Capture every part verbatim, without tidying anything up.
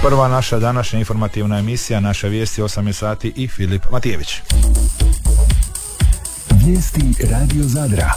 Prva naša današnja informativna emisija, naša vijesti osam sati i Filip Matijević. Vijesti Radio Zadra.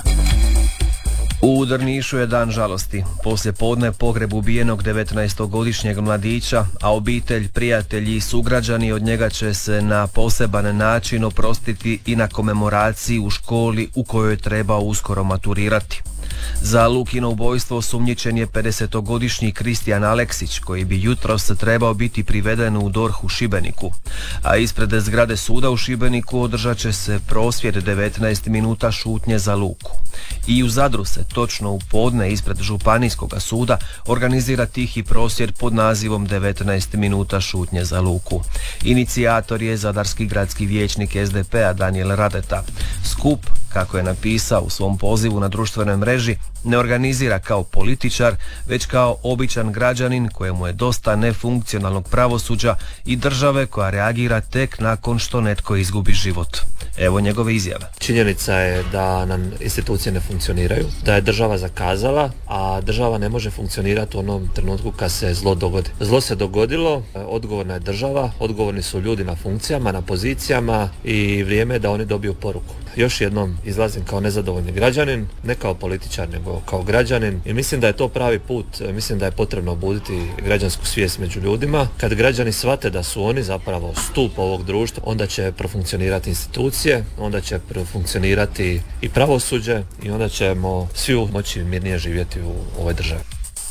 U Drnišu je dan žalosti. Poslije podne pogreb ubijenog devetnaestogodišnjeg mladića, a obitelj, prijatelji i sugrađani od njega će se na poseban način oprostiti i na komemoraciji u školi u kojoj treba uskoro maturirati. Za Lukino ubojstvo osumnjičen je pedesetogodišnji Kristijan Aleksić, koji bi jutros trebao biti priveden u D O R H u Šibeniku. A ispred zgrade suda u Šibeniku održat će se prosvjed devetnaest minuta šutnje za Luku. I u Zadru se točno u podne ispred Županijskog suda organizira tihi prosvjed pod nazivom devetnaest minuta šutnje za Luku. Inicijator je zadarski gradski vijećnik S D P-a Danijel Radeta. Skup, kako je napisao u svom pozivu na društvenoj mreži, ne organizira kao političar, već kao običan građanin kojemu je dosta nefunkcionalnog pravosuđa i države koja reagira tek nakon što netko izgubi život. Evo njegove izjave. Činjenica je da nam institucije ne funkcioniraju, da je država zakazala, a država ne može funkcionirati u onom trenutku kad se zlo dogodi. Zlo se dogodilo, odgovorna je država, odgovorni su ljudi na funkcijama, na pozicijama i vrijeme je da oni dobiju poruku. Još jednom izlazim kao nezadovoljni građanin, ne kao političar, nego kao građanin i mislim da je to pravi put. Mislim da je potrebno obuditi građansku svijest među ljudima. Kad građani shvate da su oni zapravo stup ovog društva, onda će profunkcionirati institucije, onda će profunkcionirati i pravosuđe i onda ćemo svi moći mirnije živjeti u ovoj državi.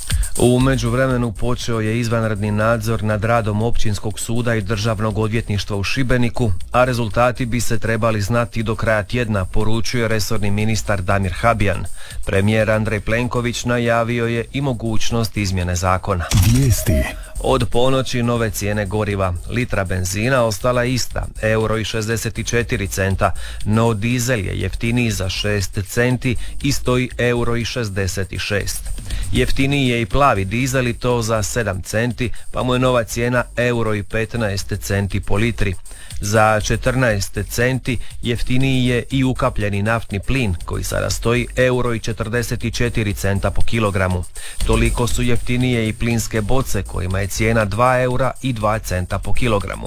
U međuvremenu počeo je izvanredni nadzor nad radom Općinskog suda i Državnog odvjetništva u Šibeniku, a rezultati bi se trebali znati do kraja tjedna, poručuje resorni ministar Damir Habijan. Premijer Andrej Plenković najavio je i mogućnost izmjene zakona. Vijesti. Od ponoći nove cijene goriva. Litra benzina ostala ista, euro i šezdeset četiri centa, no dizel je jeftiniji za šest centi i stoji euro i šezdeset šest. Jeftiniji je i plavi dizel i to za sedam centi, pa mu je nova cijena euro i petnaest centi po litri. Za četrnaest centi jeftiniji je i ukapljeni naftni plin koji sada stoji euro i četrdeset četiri centa po kilogramu. Toliko su jeftinije i plinske boce kojima je cijena dva eura i dva centa po kilogramu.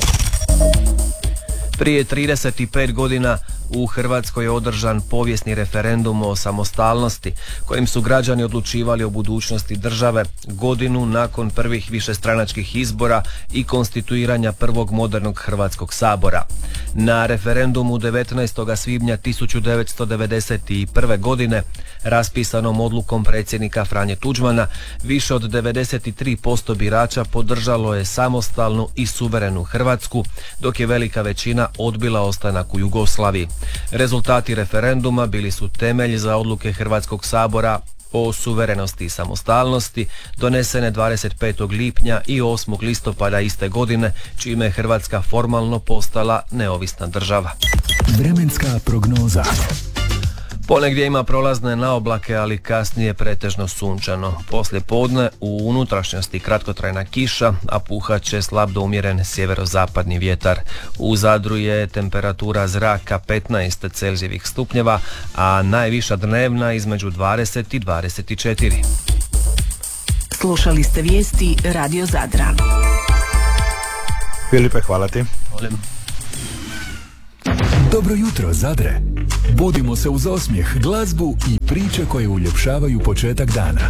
Prije trideset pet godina u Hrvatskoj je održan povijesni referendum o samostalnosti kojim su građani odlučivali o budućnosti države godinu nakon prvih višestranačkih izbora i konstituiranja prvog modernog Hrvatskog sabora. Na referendumu devetnaestog svibnja tisuću devetsto devedeset prve. godine raspisanom odlukom predsjednika Franje Tuđmana više od devedeset tri posto birača podržalo je samostalnu i suverenu Hrvatsku, dok je velika većina odbila ostanak u Jugoslaviji. Rezultati referenduma bili su temelj za odluke Hrvatskog sabora o suverenosti i samostalnosti donesene dvadeset petog lipnja i osmog listopada iste godine, čime je Hrvatska formalno postala neovisna država. Vremenska prognoza. Ponegdje ima prolazne naoblake, ali kasnije pretežno sunčano. Poslije podne u unutrašnjosti kratkotrajna kiša, a puhat će slab do umjeren sjeverozapadni vjetar. U Zadru je temperatura zraka petnaest celzijevih stupnjeva, a najviša dnevna između dvadeset i dvadeset četiri. Slušali ste vijesti Radio Zadra. Filipe, hvala ti. Volim. Dobro jutro, Zadre. Budimo se uz osmijeh, glazbu i priče koje uljepšavaju početak dana.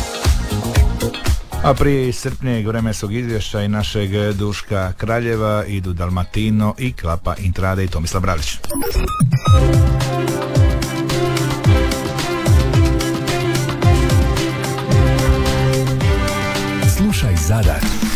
A prije iscrpnijeg vremenskog izvješća i našeg Duška Kraljeva idu Dalmatino i Klapa Intrade i Tomislav Bralić. Slušaj Zadar.